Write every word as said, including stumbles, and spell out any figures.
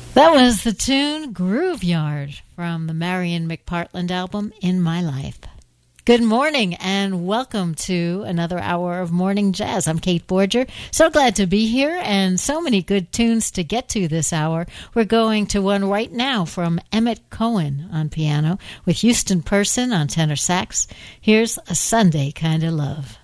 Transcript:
That was the tune Grooveyard from the Marion McPartland album, In My Life. Good morning and welcome to another hour of Morning Jazz. I'm Kate Borger. So glad to be here and so many good tunes to get to this hour. We're going to one right now from Emmett Cohen on piano with Houston Person on tenor sax. Here's A Sunday Kind of Love.